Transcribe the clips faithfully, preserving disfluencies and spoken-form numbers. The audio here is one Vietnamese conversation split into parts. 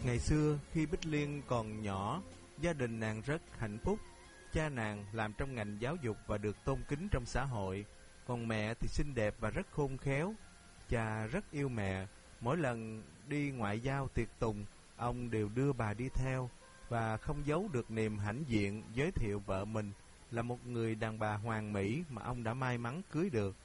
Ngày xưa khi Bích Liên còn nhỏ, gia đình nàng rất hạnh phúc. Cha nàng làm trong ngành giáo dục và được tôn kính trong xã hội, còn mẹ thì xinh đẹp và rất khôn khéo. Cha rất yêu mẹ, mỗi lần đi ngoại giao tiệc tùng, ông đều đưa bà đi theo, và không giấu được niềm hãnh diện giới thiệu vợ mình là một người đàn bà hoàn mỹ mà ông đã may mắn cưới được.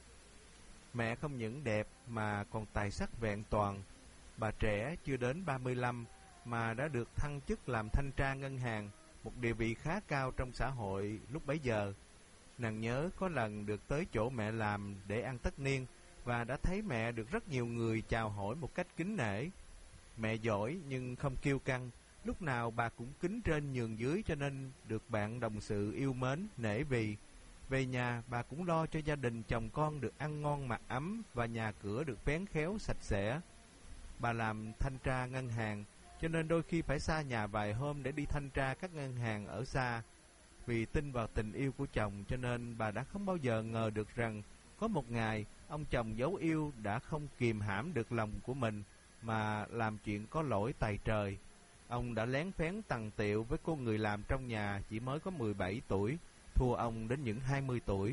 Mẹ không những đẹp mà còn tài sắc vẹn toàn. Bà trẻ chưa đến ba mươi lăm mà đã được thăng chức làm thanh tra ngân hàng, một địa vị khá cao trong xã hội lúc bấy giờ. Nàng nhớ có lần được tới chỗ mẹ làm để ăn tất niên, và đã thấy mẹ được rất nhiều người chào hỏi một cách kính nể. Mẹ giỏi nhưng không kiêu căng, lúc nào bà cũng kính trên nhường dưới, cho nên được bạn đồng sự yêu mến, nể vì. Về nhà bà cũng lo cho gia đình chồng con được ăn ngon mặc ấm, và nhà cửa được vén khéo sạch sẽ. Bà làm thanh tra ngân hàng, cho nên đôi khi phải xa nhà vài hôm để đi thanh tra các ngân hàng ở xa. Vì tin vào tình yêu của chồng, cho nên bà đã không bao giờ ngờ được rằng có một ngày ông chồng dấu yêu đã không kìm hãm được lòng của mình, mà làm chuyện có lỗi tày trời. Ông đã lén phén tằng tiệu với cô người làm trong nhà chỉ mới có mười bảy tuổi, thua ông đến những hai mươi tuổi.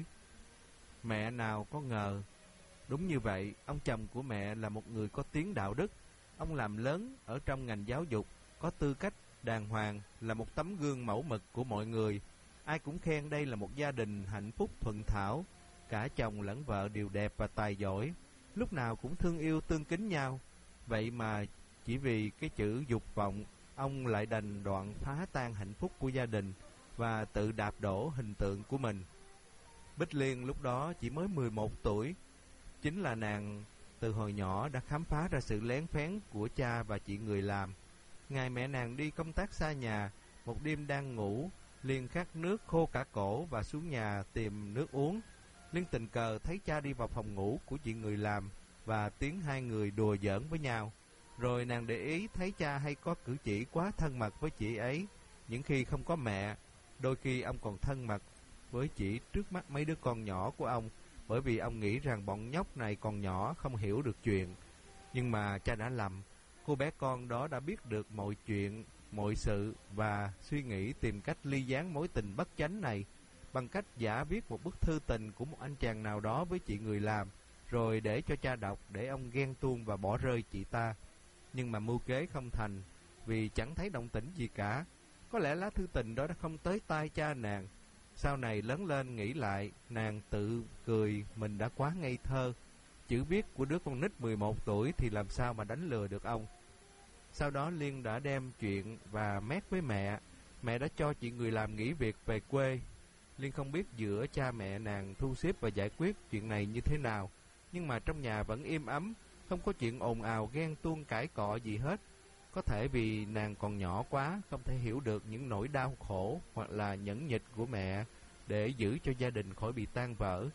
Mẹ nào có ngờ. Đúng như vậy, ông chồng của mẹ là một người có tiếng đạo đức. Ông làm lớn ở trong ngành giáo dục, có tư cách đàng hoàng, là một tấm gương mẫu mực của mọi người. Ai cũng khen đây là một gia đình hạnh phúc thuận thảo. Cả chồng lẫn vợ đều đẹp và tài giỏi, lúc nào cũng thương yêu tương kính nhau. Vậy mà chỉ vì cái chữ dục vọng, ông lại đành đoạn phá tan hạnh phúc của gia đình và tự đạp đổ hình tượng của mình. Bích Liên lúc đó chỉ mới mười một tuổi. Chính là nàng từ hồi nhỏ đã khám phá ra sự lén phén của cha và chị người làm. Ngày mẹ nàng đi công tác xa nhà, một đêm đang ngủ, Liên khát nước khô cả cổ và xuống nhà tìm nước uống. Liên tình cờ thấy cha đi vào phòng ngủ của chị người làm, và tiếng hai người đùa giỡn với nhau. Rồi nàng để ý thấy cha hay có cử chỉ quá thân mật với chị ấy. Những khi không có mẹ, đôi khi ông còn thân mật với chị trước mắt mấy đứa con nhỏ của ông, bởi vì ông nghĩ rằng bọn nhóc này còn nhỏ không hiểu được chuyện. Nhưng mà cha đã lầm. Cô bé con đó đã biết được mọi chuyện, mọi sự, và suy nghĩ tìm cách ly gián mối tình bất chánh này bằng cách giả viết một bức thư tình của một anh chàng nào đó với chị người làm, rồi để cho cha đọc để ông ghen tuông và bỏ rơi chị ta. Nhưng mà mưu kế không thành, vì chẳng thấy động tĩnh gì cả. Có lẽ lá thư tình đó đã không tới tai cha nàng. Sau này lớn lên nghĩ lại, nàng tự cười mình đã quá ngây thơ. Chữ viết của đứa con nít mười một tuổi thì làm sao mà đánh lừa được ông. Sau đó Liên đã đem chuyện và mét với mẹ. Mẹ đã cho chị người làm nghỉ việc về quê. Liên không biết giữa cha mẹ nàng thu xếp và giải quyết chuyện này như thế nào, nhưng mà trong nhà vẫn im ấm, không có chuyện ồn ào ghen tuông cãi cọ gì hết. Có thể vì nàng còn nhỏ quá, không thể hiểu được những nỗi đau khổ hoặc là nhẫn nhịn của mẹ để giữ cho gia đình khỏi bị tan vỡ.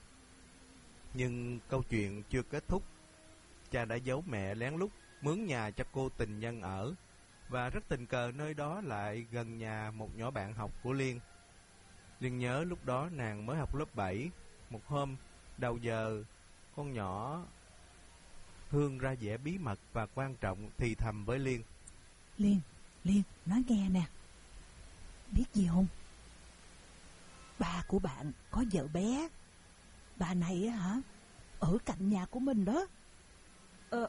Nhưng câu chuyện chưa kết thúc. Cha đã giấu mẹ lén lút mướn nhà cho cô tình nhân ở, và rất tình cờ nơi đó lại gần nhà một nhỏ bạn học của Liên. Liên nhớ lúc đó nàng mới học lớp bảy. Một hôm đầu giờ, con nhỏ Hương ra vẻ bí mật và quan trọng thì thầm với Liên: Liên, Liên, nói nghe nè. Biết gì không? Ba của bạn có vợ bé. Bà này á hả, ở cạnh nhà của mình đó. Ờ,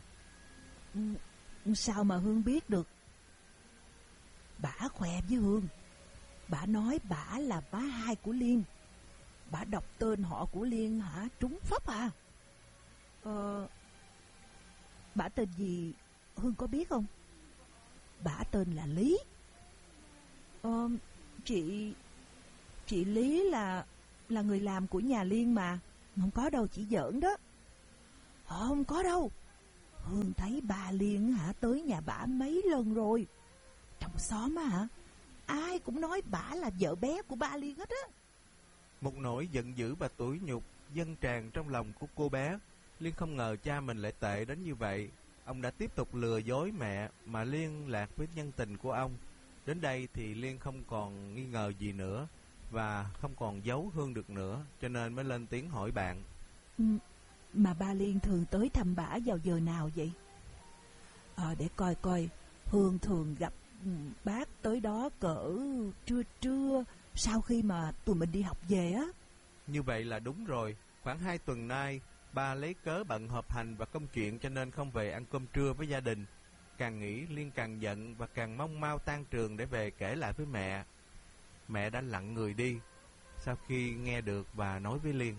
sao mà Hương biết được? Bả khoe với Hương. Bả nói bả là má hai của Liên. Bả đọc tên họ của Liên hả, trúng phóc à. Ờ, bả tên gì Hương có biết không? Bả tên là Lý. Ờ, chị Chị Lý là Là người làm của nhà Liên mà. Không có đâu, chị giỡn đó. Họ không có đâu. Hương thấy bà Liên hả tới nhà bả mấy lần rồi. Trong xóm á hả, ai cũng nói bả là vợ bé của ba Liên hết á. Một nỗi giận dữ và tủi nhục dâng tràn trong lòng của cô bé. Liên không ngờ cha mình lại tệ đến như vậy. Ông đã tiếp tục lừa dối mẹ mà liên lạc với nhân tình của ông. Đến đây thì Liên không còn nghi ngờ gì nữa, và không còn giấu Hương được nữa, cho nên mới lên tiếng hỏi bạn: ừ, Mà ba Liên thường tới thăm bả vào giờ nào vậy? Ờ, để coi coi. Hương thường gặp bác tới đó cỡ trưa trưa sau khi mà tụi mình đi học về á. Như vậy là đúng rồi. Khoảng hai tuần nay, ba lấy cớ bận họp hành và công chuyện cho nên không về ăn cơm trưa với gia đình. Càng nghĩ Liên càng giận và càng mong mau tan trường để về kể lại với mẹ. Mẹ đã lặng người đi sau khi nghe được và nói với Liên: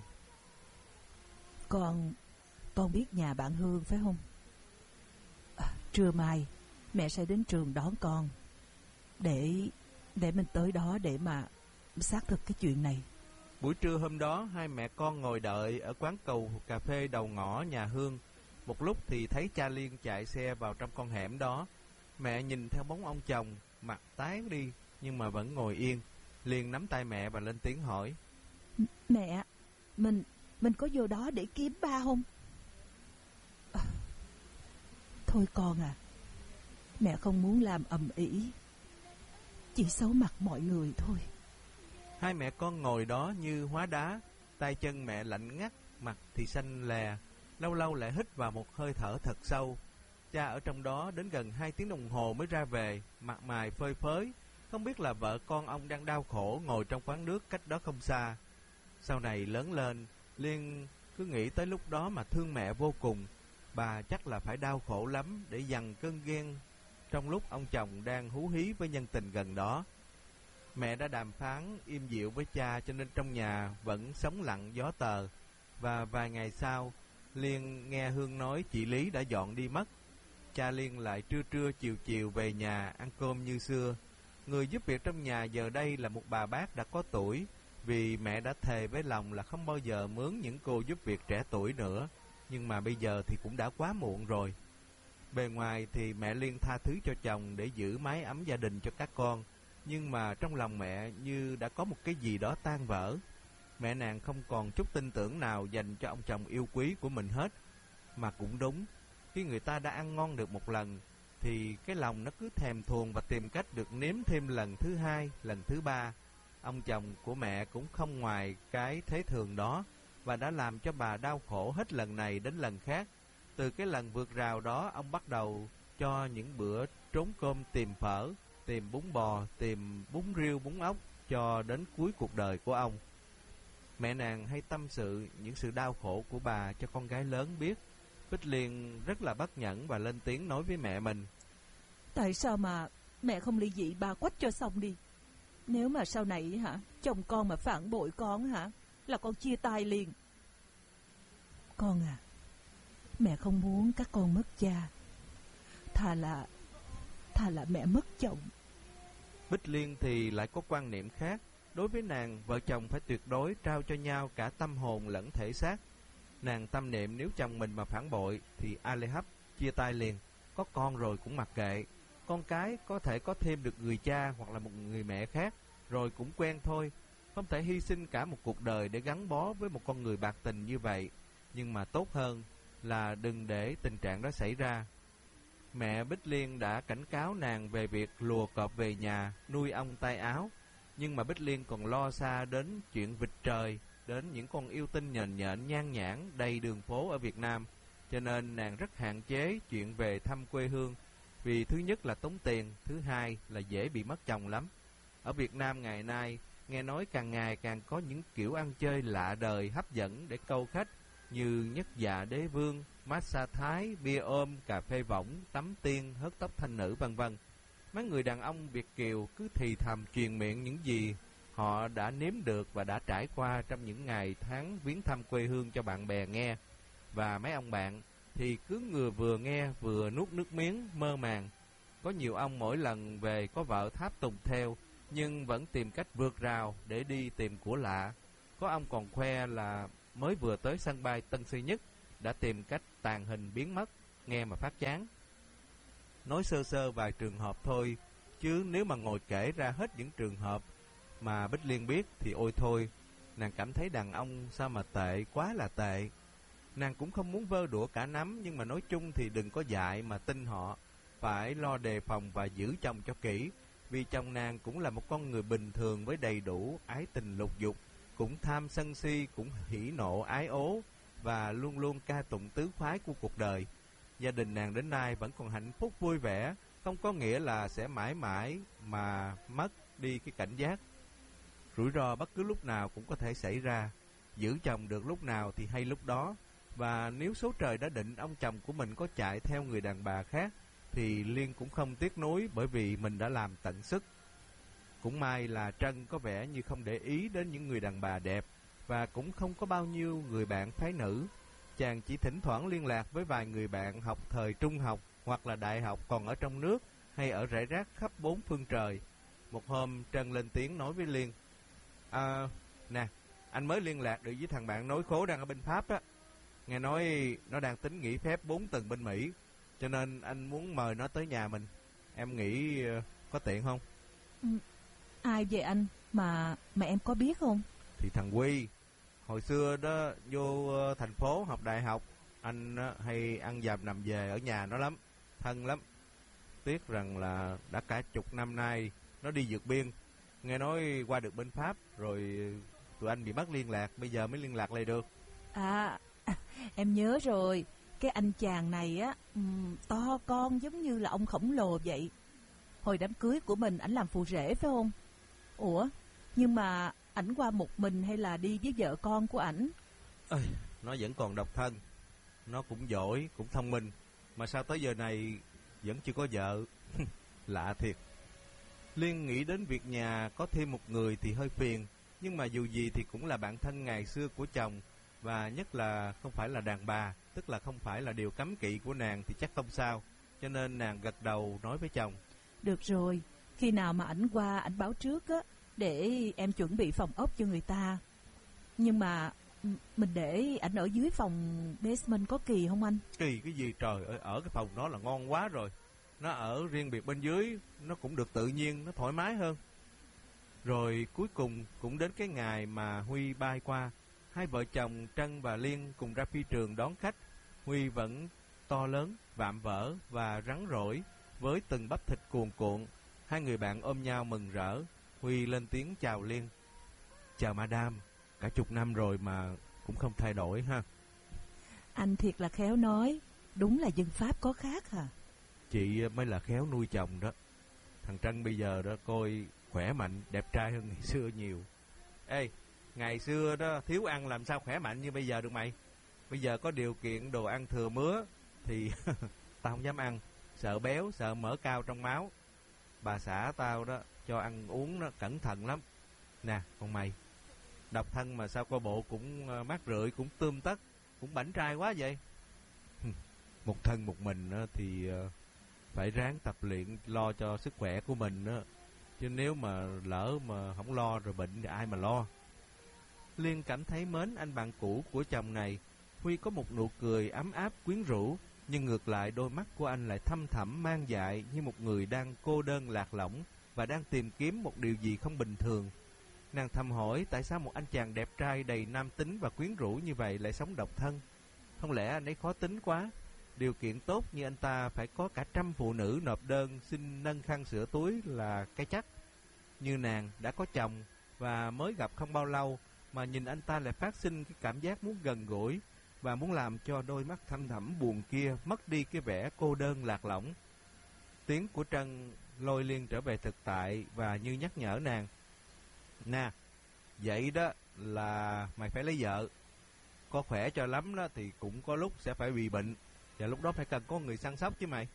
Con, con biết nhà bạn Hương phải không? À, trưa mai mẹ sẽ đến trường đón con để để mình tới đó để mà xác thực cái chuyện này. Buổi trưa hôm đó, hai mẹ con ngồi đợi ở quán cầu cà phê đầu ngõ nhà Hương. Một lúc thì thấy cha Liên chạy xe vào trong con hẻm đó. Mẹ nhìn theo bóng ông chồng, mặt tái đi nhưng mà vẫn ngồi yên. Liên nắm tay mẹ và lên tiếng hỏi: Mẹ, mình mình có vô đó để kiếm ba không? À, thôi con à, mẹ không muốn làm ầm ĩ, chỉ xấu mặt mọi người thôi. Hai mẹ con ngồi đó như hóa đá, tay chân mẹ lạnh ngắt, mặt thì xanh lè, lâu lâu lại hít vào một hơi thở thật sâu. Cha ở trong đó đến gần hai tiếng đồng hồ mới ra về, mặt mày phơi phới, không biết là vợ con ông đang đau khổ ngồi trong quán nước cách đó không xa. Sau này lớn lên, Liên cứ nghĩ tới lúc đó mà thương mẹ vô cùng. Bà chắc là phải đau khổ lắm để dằn cơn ghen trong lúc ông chồng đang hú hí với nhân tình gần đó. Mẹ đã đàm phán im dịu với cha cho nên trong nhà vẫn sống lặng gió tờ. Và vài ngày sau, Liên nghe Hương nói chị Lý đã dọn đi mất. Cha Liên lại trưa trưa chiều chiều về nhà ăn cơm như xưa. Người giúp việc trong nhà giờ đây là một bà bác đã có tuổi, vì mẹ đã thề với lòng là không bao giờ mướn những cô giúp việc trẻ tuổi nữa. Nhưng mà bây giờ thì cũng đã quá muộn rồi. Bề ngoài thì mẹ Liên tha thứ cho chồng để giữ mái ấm gia đình cho các con, nhưng mà trong lòng mẹ như đã có một cái gì đó tan vỡ. Mẹ nàng không còn chút tin tưởng nào dành cho ông chồng yêu quý của mình hết. Mà cũng đúng, khi người ta đã ăn ngon được một lần thì cái lòng nó cứ thèm thuồng và tìm cách được nếm thêm lần thứ hai, lần thứ ba. Ông chồng của mẹ cũng không ngoài cái thế thường đó, và đã làm cho bà đau khổ hết lần này đến lần khác. Từ cái lần vượt rào đó, ông bắt đầu cho những bữa trốn cơm tìm phở, tìm bún bò, tìm bún riêu, bún ốc cho đến cuối cuộc đời của ông. Mẹ nàng hay tâm sự những sự đau khổ của bà cho con gái lớn biết. Bích Liên rất là bất nhẫn và lên tiếng nói với mẹ mình: Tại sao mà mẹ không ly dị bà Quách cho xong đi? Nếu mà sau này hả, chồng con mà phản bội con hả, là con chia tay liền. Con à, mẹ không muốn các con mất cha. Thà là Thà là mẹ mất chồng. Bích Liên thì lại có quan niệm khác. Đối với nàng, vợ chồng phải tuyệt đối trao cho nhau cả tâm hồn lẫn thể xác. Nàng tâm niệm nếu chồng mình mà phản bội thì a lê hấp, chia tay liền. Có con rồi cũng mặc kệ. Con cái có thể có thêm được người cha hoặc là một người mẹ khác, rồi cũng quen thôi. Không thể hy sinh cả một cuộc đời để gắn bó với một con người bạc tình như vậy. Nhưng mà tốt hơn là đừng để tình trạng đó xảy ra. Mẹ Bích Liên đã cảnh cáo nàng về việc lùa cọp về nhà, nuôi ong tay áo. Nhưng mà Bích Liên còn lo xa đến chuyện vịt trời, đến những con yêu tinh nhện nhện nhan nhản đầy đường phố ở Việt Nam. Cho nên nàng rất hạn chế chuyện về thăm quê hương. Vì thứ nhất là tốn tiền, thứ hai là dễ bị mất chồng lắm. Ở Việt Nam ngày nay, nghe nói càng ngày càng có những kiểu ăn chơi lạ đời hấp dẫn để câu khách, như nhất dạ đế vương, massage thái, bia ôm, cà phê võng, tắm tiên, hớt tóc thanh nữ vân vân. Mấy người đàn ông Việt kiều cứ thì thầm truyền miệng những gì họ đã nếm được và đã trải qua trong những ngày tháng viếng thăm quê hương cho bạn bè nghe. Và mấy ông bạn thì cứ ngừa vừa nghe vừa nuốt nước miếng mơ màng. Có nhiều ông mỗi lần về có vợ tháp tùng theo, nhưng vẫn tìm cách vượt rào để đi tìm của lạ. Có ông còn khoe là mới vừa tới sân bay Tân Sơn Nhất đã tìm cách tàn hình biến mất, nghe mà phát chán. Nói sơ sơ vài trường hợp thôi, chứ nếu mà ngồi kể ra hết những trường hợp mà Bích Liên biết thì ôi thôi, nàng cảm thấy đàn ông sao mà tệ, quá là tệ. Nàng cũng không muốn vơ đũa cả nắm, nhưng mà nói chung thì đừng có dại mà tin họ. Phải lo đề phòng và giữ chồng cho kỹ, vì chồng nàng cũng là một con người bình thường với đầy đủ ái tình lục dục, cũng tham sân si, cũng hỉ nộ ái ố, và luôn luôn ca tụng tứ khoái của cuộc đời. Gia đình nàng đến nay vẫn còn hạnh phúc vui vẻ, không có nghĩa là sẽ mãi mãi mà mất đi cái cảnh giác. Rủi ro bất cứ lúc nào cũng có thể xảy ra, giữ chồng được lúc nào thì hay lúc đó, và nếu số trời đã định ông chồng của mình có chạy theo người đàn bà khác thì Liên cũng không tiếc nuối, bởi vì mình đã làm tận sức. Cũng may là Trân có vẻ như không để ý đến những người đàn bà đẹp, và cũng không có bao nhiêu người bạn phái nữ. Chàng chỉ thỉnh thoảng liên lạc với vài người bạn học thời trung học hoặc là đại học còn ở trong nước hay ở rải rác khắp bốn phương trời. Một hôm Trân lên tiếng nói với Liên: À, nè, anh mới liên lạc được với thằng bạn nối khố đang ở bên Pháp á. Nghe nói nó đang tính nghỉ phép bốn tuần bên Mỹ, cho nên anh muốn mời nó tới nhà mình. Em nghĩ uh, có tiện không? Ừ, ai vậy anh? Mà mà em có biết không? Thì thằng Quy, hồi xưa đó vô uh, thành phố học đại học, anh uh, hay ăn dầm nằm về ở nhà nó lắm, thân lắm. Tiếc rằng là đã cả chục năm nay nó đi vượt biên. Nghe nói qua được bên Pháp rồi tụi anh bị mất liên lạc, bây giờ mới liên lạc lại được. À, em nhớ rồi. Cái anh chàng này á, um, to con giống như là ông khổng lồ vậy. Hồi đám cưới của mình ảnh làm phù rể phải không? Ủa, nhưng mà ảnh qua một mình hay là đi với vợ con của ảnh? Ê, nó vẫn còn độc thân. Nó cũng giỏi, cũng thông minh, mà sao tới giờ này vẫn chưa có vợ. Lạ thiệt. Liên nghĩ đến việc nhà có thêm một người thì hơi phiền, nhưng mà dù gì thì cũng là bạn thân ngày xưa của chồng, và nhất là không phải là đàn bà, tức là không phải là điều cấm kỵ của nàng thì chắc không sao. Cho nên nàng gật đầu nói với chồng: Được rồi, khi nào mà ảnh qua ảnh báo trước á, để em chuẩn bị phòng ốc cho người ta. Nhưng mà mình để ảnh ở dưới phòng basement có kỳ không anh? Kỳ cái gì trời ơi, ở cái phòng đó là ngon quá rồi. Nó ở riêng biệt bên dưới, nó cũng được tự nhiên, nó thoải mái hơn. Rồi cuối cùng cũng đến cái ngày mà Huy bay qua. Hai vợ chồng Trân và Liên cùng ra phi trường đón khách. Huy vẫn to lớn, vạm vỡ và rắn rỏi, với từng bắp thịt cuồn cuộn. Hai người bạn ôm nhau mừng rỡ. Huy lên tiếng chào Liên: Chào Madam, cả chục năm rồi mà cũng không thay đổi ha. Anh thiệt là khéo nói, đúng là dân Pháp có khác hả? Chị mới là khéo nuôi chồng đó. Thằng Trân bây giờ đó coi khỏe mạnh, đẹp trai hơn ngày xưa nhiều. Ê, ngày xưa đó thiếu ăn làm sao khỏe mạnh như bây giờ được mày. Bây giờ có điều kiện đồ ăn thừa mứa thì tao không dám ăn, sợ béo, sợ mỡ cao trong máu. Bà xã tao đó cho ăn uống đó cẩn thận lắm. Nè, còn mày, độc thân mà sao coi bộ cũng mát rượi, cũng tươm tất, cũng bảnh trai quá vậy. Một thân một mình thì phải ráng tập luyện lo cho sức khỏe của mình đó. Chứ nếu mà lỡ mà không lo rồi bệnh thì ai mà lo. Liên cảm thấy mến anh bạn cũ của chồng này. Huy có một nụ cười ấm áp quyến rũ, nhưng ngược lại đôi mắt của anh lại thâm thẳm mang dại, như một người đang cô đơn lạc lõng và đang tìm kiếm một điều gì không bình thường. Nàng thầm hỏi tại sao một anh chàng đẹp trai đầy nam tính và quyến rũ như vậy lại sống độc thân. Không lẽ anh ấy khó tính quá? Điều kiện tốt như anh ta phải có cả trăm phụ nữ nộp đơn xin nâng khăn sửa túi là cái chắc. Như nàng đã có chồng và mới gặp không bao lâu, mà nhìn anh ta lại phát sinh cái cảm giác muốn gần gũi và muốn làm cho đôi mắt thâm thẳm buồn kia mất đi cái vẻ cô đơn lạc lõng. Tiếng của Trân lôi Liên trở về thực tại và như nhắc nhở nàng: Nè, vậy đó là mày phải lấy vợ. Có khỏe cho lắm đó thì cũng có lúc sẽ phải bị bệnh, và lúc đó phải cần có người săn sóc chứ mày.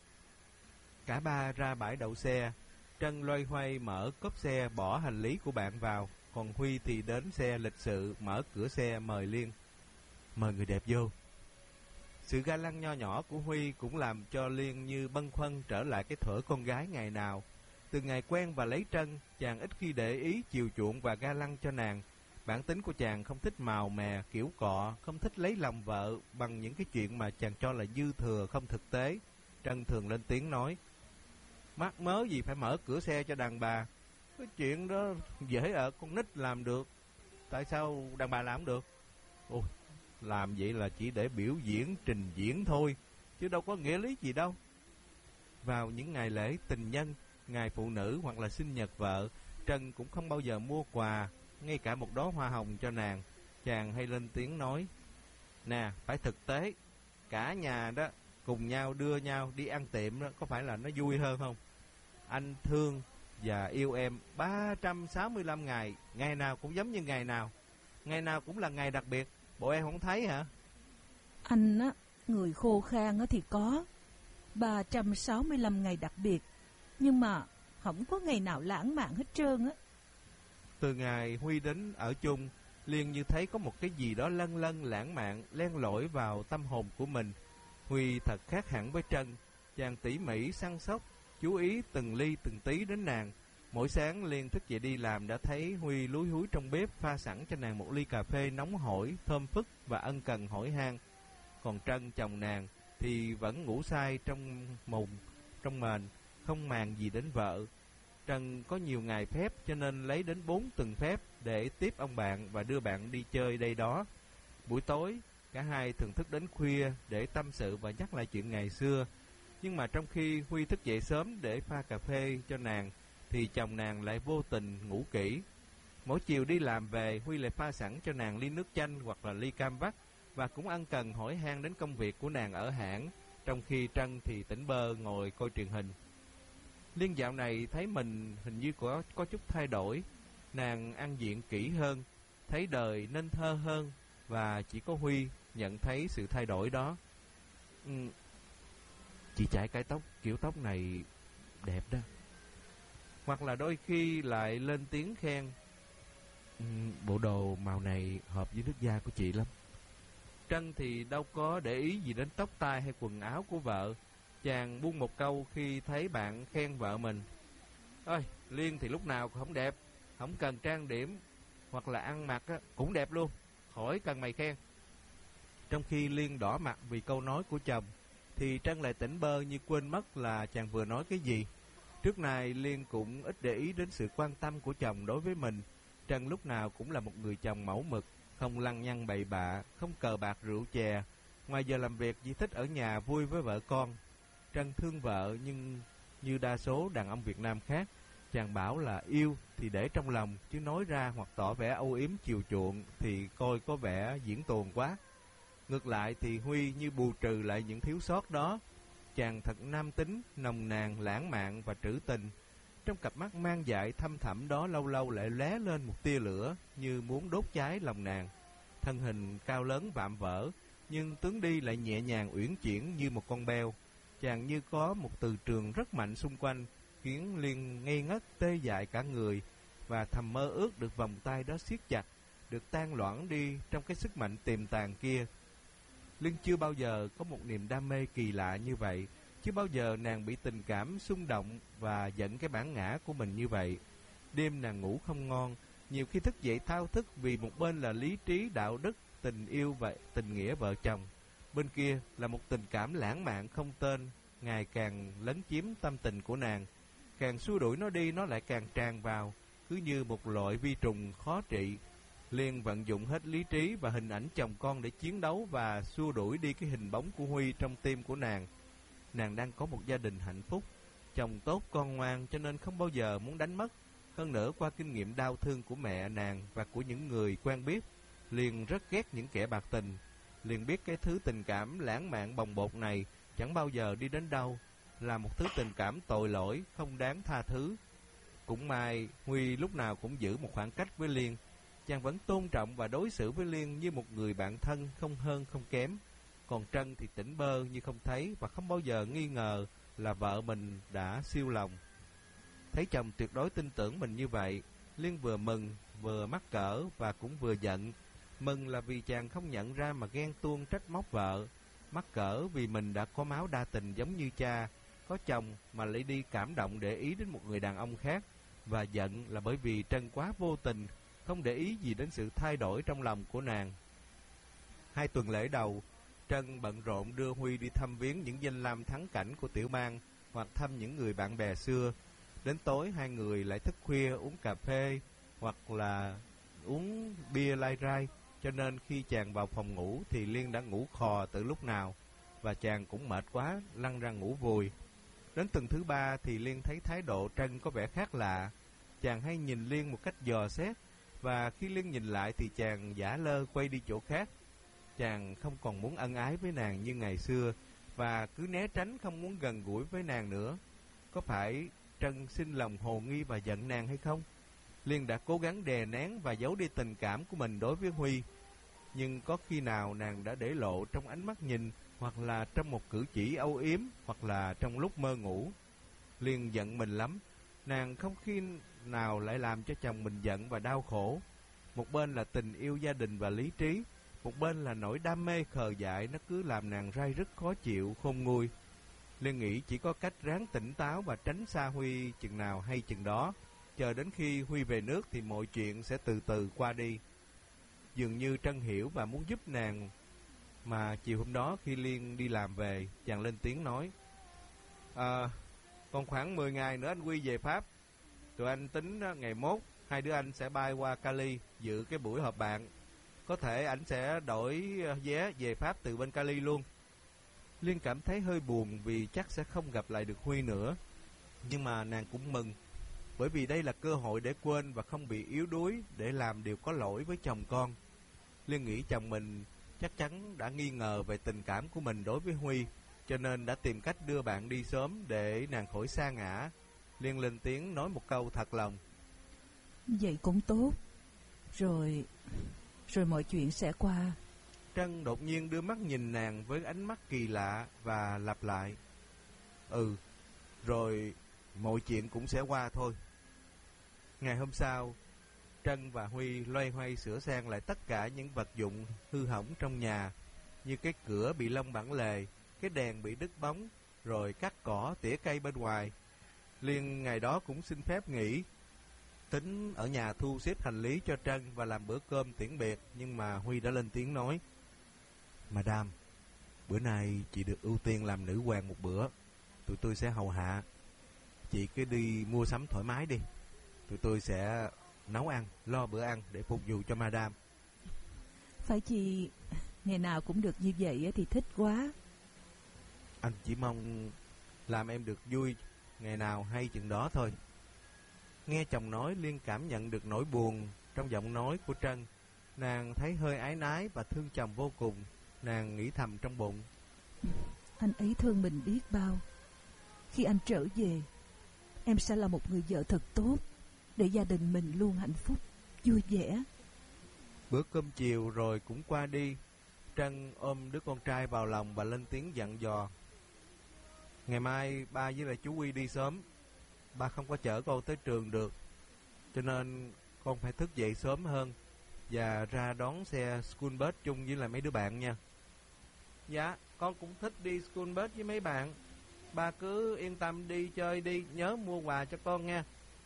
Cả ba ra bãi đậu xe. Trân loay hoay mở cốp xe bỏ hành lý của bạn vào, còn Huy thì đến xe lịch sự mở cửa xe mời Liên: Mời người đẹp vô. Sự ga lăng nho nhỏ của Huy cũng làm cho Liên như bâng khuâng trở lại cái thuở con gái ngày nào. Từ ngày quen và lấy Trân, chàng ít khi để ý chiều chuộng và ga lăng cho nàng. Bản tính của chàng không thích màu mè, kiểu cọ, không thích lấy lòng vợ bằng những cái chuyện mà chàng cho là dư thừa, không thực tế. Trân thường lên tiếng nói: Mắc mớ gì phải mở cửa xe cho đàn bà. Cái chuyện đó dễ ở con nít làm được, tại sao đàn bà làm không được? Ôi, làm vậy là chỉ để biểu diễn, trình diễn thôi, chứ đâu có nghĩa lý gì đâu. Vào những ngày lễ tình nhân, ngày phụ nữ hoặc là sinh nhật vợ, Trân cũng không bao giờ mua quà, ngay cả một đóa hoa hồng cho nàng. Chàng hay lên tiếng nói: Nè, phải thực tế. Cả nhà đó cùng nhau đưa nhau đi ăn tiệm đó, có phải là nó vui hơn không? Anh thương và yêu em ba trăm sáu mươi lăm ngày, ngày nào cũng giống như ngày nào, ngày nào cũng là ngày đặc biệt, bộ em không thấy hả? Anh á, người khô khan á thì có ba trăm sáu mươi lăm ngày đặc biệt, nhưng mà không có ngày nào lãng mạn hết trơn á. Từ ngày Huy đến ở chung, Liên như thấy có một cái gì đó lân lân lãng mạn len lỏi vào tâm hồn của mình. Huy thật khác hẳn với Trân, chàng tỉ mỉ săn sóc, chú ý từng ly từng tí đến nàng. Mỗi sáng Liên thức dậy đi làm đã thấy Huy lúi húi trong bếp pha sẵn cho nàng một ly cà phê nóng hổi, thơm phức và ân cần hỏi han. Còn Trân chồng nàng thì vẫn ngủ say trong mùng, trong mền, không màng gì đến vợ. Trân có nhiều ngày phép cho nên lấy đến bốn tuần phép để tiếp ông bạn và đưa bạn đi chơi đây đó. Buổi tối, cả hai thường thức đến khuya để tâm sự và nhắc lại chuyện ngày xưa. Nhưng mà trong khi Huy thức dậy sớm để pha cà phê cho nàng, thì chồng nàng lại vô tình ngủ kỹ. Mỗi chiều đi làm về, Huy lại pha sẵn cho nàng ly nước chanh hoặc là ly cam vắt, và cũng ân cần hỏi han đến công việc của nàng ở hãng, trong khi Trân thì tỉnh bơ ngồi coi truyền hình. Liên dạo này thấy mình hình như có, có chút thay đổi. Nàng ăn diện kỹ hơn, thấy đời nên thơ hơn, và chỉ có Huy nhận thấy sự thay đổi đó. Ừ, chị chải cái tóc kiểu tóc này đẹp đó. Hoặc là đôi khi lại lên tiếng khen, ừ, bộ đồ màu này hợp với nước da của chị lắm. Trân thì đâu có để ý gì đến tóc tai hay quần áo của vợ. Chàng buông một câu khi thấy bạn khen vợ mình. Ơi, Liên thì lúc nào cũng không đẹp, không cần trang điểm, hoặc là ăn mặc á, cũng đẹp luôn, khỏi cần mày khen. Trong khi Liên đỏ mặt vì câu nói của chồng, thì Trân lại tỉnh bơ như quên mất là chàng vừa nói cái gì. Trước này Liên cũng ít để ý đến sự quan tâm của chồng đối với mình. Trân lúc nào cũng là một người chồng mẫu mực, không lăng nhăng bậy bạ, không cờ bạc rượu chè. Ngoài giờ làm việc chỉ thích ở nhà vui với vợ con. Trân thương vợ nhưng như đa số đàn ông Việt Nam khác, chàng bảo là yêu thì để trong lòng, chứ nói ra hoặc tỏ vẻ âu yếm chiều chuộng thì coi có vẻ diễn tuồng quá. Ngược lại thì Huy như bù trừ lại những thiếu sót đó. Chàng thật nam tính, nồng nàn, lãng mạn và trữ tình. Trong cặp mắt mang dại thâm thẳm đó lâu lâu lại lóe lên một tia lửa như muốn đốt cháy lòng nàng. Thân hình cao lớn vạm vỡ, nhưng tướng đi lại nhẹ nhàng uyển chuyển như một con beo. Chàng như có một từ trường rất mạnh xung quanh, khiến Liên ngây ngất tê dại cả người, và thầm mơ ước được vòng tay đó siết chặt, được tan loãng đi trong cái sức mạnh tiềm tàng kia. Liên chưa bao giờ có một niềm đam mê kỳ lạ như vậy, chưa bao giờ nàng bị tình cảm xung động và giận cái bản ngã của mình như vậy. Đêm nàng ngủ không ngon, nhiều khi thức dậy thao thức vì một bên là lý trí, đạo đức, tình yêu và tình nghĩa vợ chồng. Bên kia là một tình cảm lãng mạn không tên, ngày càng lấn chiếm tâm tình của nàng. Càng xua đuổi nó đi, nó lại càng tràn vào, cứ như một loại vi trùng khó trị. Liên vận dụng hết lý trí và hình ảnh chồng con để chiến đấu và xua đuổi đi cái hình bóng của Huy trong tim của nàng. Nàng đang có một gia đình hạnh phúc, chồng tốt con ngoan cho nên không bao giờ muốn đánh mất. Hơn nữa qua kinh nghiệm đau thương của mẹ nàng và của những người quen biết, Liên rất ghét những kẻ bạc tình. Liền biết cái thứ tình cảm lãng mạn bồng bột này chẳng bao giờ đi đến đâu, là một thứ tình cảm tội lỗi, không đáng tha thứ. Cũng may Huy lúc nào cũng giữ một khoảng cách với Liên. Chàng vẫn tôn trọng và đối xử với Liên như một người bạn thân, không hơn không kém. Còn Trân thì tỉnh bơ như không thấy và không bao giờ nghi ngờ là vợ mình đã siêu lòng. Thấy chồng tuyệt đối tin tưởng mình như vậy, Liên vừa mừng, vừa mắc cỡ và cũng vừa giận. Mừng là vì chàng không nhận ra mà ghen tuông trách móc vợ. Mắc cỡ vì mình đã có máu đa tình giống như cha, có chồng mà lại đi cảm động để ý đến một người đàn ông khác. Và giận là bởi vì Trân quá vô tình, không để ý gì đến sự thay đổi trong lòng của nàng. Hai tuần lễ đầu, Trân bận rộn đưa Huy đi thăm viếng những danh lam thắng cảnh của tiểu bang hoặc thăm những người bạn bè xưa. Đến tối hai người lại thức khuya uống cà phê hoặc là uống bia lai rai, cho nên khi chàng vào phòng ngủ thì Liên đã ngủ khò từ lúc nào, và chàng cũng mệt quá lăn ra ngủ vùi. Đến tuần thứ ba thì Liên thấy thái độ Trân có vẻ khác lạ. Chàng hay nhìn Liên một cách dò xét, và khi Liên nhìn lại thì chàng giả lơ quay đi chỗ khác. Chàng không còn muốn ân ái với nàng như ngày xưa, và cứ né tránh không muốn gần gũi với nàng nữa. Có phải Trân sinh lòng hồ nghi và giận nàng hay không? Liên đã cố gắng đè nén và giấu đi tình cảm của mình đối với Huy, nhưng có khi nào nàng đã để lộ trong ánh mắt nhìn, hoặc là trong một cử chỉ âu yếm, hoặc là trong lúc mơ ngủ. Liên giận mình lắm. Nàng không khi nào lại làm cho chồng mình giận và đau khổ. Một bên là tình yêu gia đình và lý trí, một bên là nỗi đam mê khờ dại, nó cứ làm nàng ray rất khó chịu, khôn nguôi. Liên nghĩ chỉ có cách ráng tỉnh táo và tránh xa Huy chừng nào hay chừng đó. Chờ đến khi Huy về nước thì mọi chuyện sẽ từ từ qua đi. Dường như Trân hiểu và muốn giúp nàng, mà chiều hôm đó khi Liên đi làm về, chàng lên tiếng nói: À, còn khoảng mười ngày nữa anh Huy về Pháp. Tụi anh tính ngày mốt hai đứa anh sẽ bay qua Cali dự cái buổi họp bạn. Có thể ảnh sẽ đổi vé về Pháp từ bên Cali luôn. Liên cảm thấy hơi buồn vì chắc sẽ không gặp lại được Huy nữa. Nhưng mà nàng cũng mừng, bởi vì đây là cơ hội để quên và không bị yếu đuối, để làm điều có lỗi với chồng con. Liên nghĩ chồng mình chắc chắn đã nghi ngờ về tình cảm của mình đối với Huy, cho nên đã tìm cách đưa bạn đi sớm để nàng khỏi sa ngã. Liên lên tiếng nói một câu thật lòng: Vậy cũng tốt. Rồi Rồi mọi chuyện sẽ qua. Trân đột nhiên đưa mắt nhìn nàng với ánh mắt kỳ lạ và lặp lại: Ừ, rồi mọi chuyện cũng sẽ qua thôi. Ngày hôm sau, Trân và Huy loay hoay sửa sang lại tất cả những vật dụng hư hỏng trong nhà, như cái cửa bị lông bản lề, cái đèn bị đứt bóng, rồi cắt cỏ, tỉa cây bên ngoài. Liên ngày đó cũng xin phép nghỉ, tính ở nhà thu xếp hành lý cho Trân và làm bữa cơm tiễn biệt. Nhưng mà Huy đã lên tiếng nói: Madam, bữa nay chị được ưu tiên làm nữ hoàng một bữa. Tụi tôi sẽ hầu hạ. Chị cứ đi mua sắm thoải mái đi. Tụi tôi sẽ nấu ăn, lo bữa ăn để phục vụ cho Madam. Phải chi ngày nào cũng được như vậy thì thích quá. Anh chỉ mong làm em được vui, ngày nào hay chừng đó thôi. Nghe chồng nói, Liên cảm nhận được nỗi buồn trong giọng nói của Trân. Nàng thấy hơi áy náy và thương chồng vô cùng. Nàng nghĩ thầm trong bụng: Anh ấy thương mình biết bao. Khi anh trở về, em sẽ là một người vợ thật tốt, để gia đình mình luôn hạnh phúc, vui vẻ. Bữa cơm chiều rồi cũng qua đi. Trân ôm đứa con trai vào lòng và lên tiếng dặn dò: Ngày mai ba với lại chú Huy đi sớm. Ba không có chở con tới trường được, cho nên con phải thức dậy sớm hơn và ra đón xe school bus chung với lại mấy đứa bạn nha. Dạ, con cũng thích đi school bus với mấy bạn. Ba cứ yên tâm đi chơi đi, nhớ mua quà cho con nha.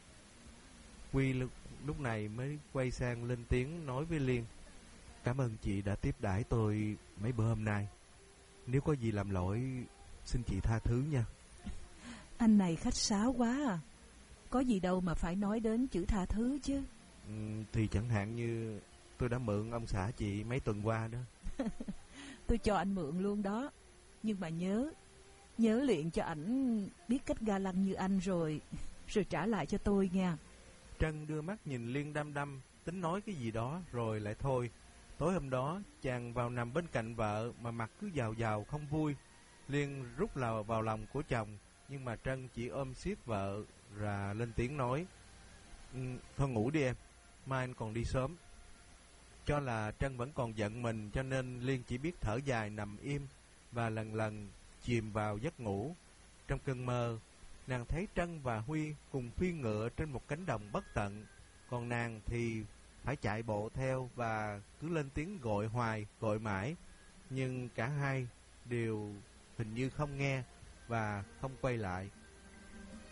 Huy lúc, lúc này mới quay sang lên tiếng nói với Liên: Cảm ơn chị đã tiếp đãi tôi mấy bữa hôm nay. Nếu có gì làm lỗi, xin chị tha thứ nha. Anh này khách sáo quá à. Có gì đâu mà phải nói đến chữ tha thứ chứ. Ừ, thì chẳng hạn như tôi đã mượn ông xã chị mấy tuần qua đó. Tôi cho anh mượn luôn đó. Nhưng mà nhớ Nhớ luyện cho ảnh biết cách ga lăng như anh rồi Rồi trả lại cho tôi nha. Trân đưa mắt nhìn Liên đăm đăm, tính nói cái gì đó rồi lại thôi. Tối hôm đó chàng vào nằm bên cạnh vợ mà mặt cứ giàu giàu không vui. Liên rút lào vào lòng của chồng, nhưng mà Trân chỉ ôm siết vợ và lên tiếng nói: ừ, Thôi ngủ đi em, mai anh còn đi sớm. Cho là Trân vẫn còn giận mình, cho nên Liên chỉ biết thở dài nằm im và lần lần chìm vào giấc ngủ. Trong cơn mơ, nàng thấy Trân và Huy cùng phi ngựa trên một cánh đồng bất tận, còn nàng thì phải chạy bộ theo và cứ lên tiếng gọi hoài, gọi mãi. Nhưng cả hai đều hình như không nghe và không quay lại.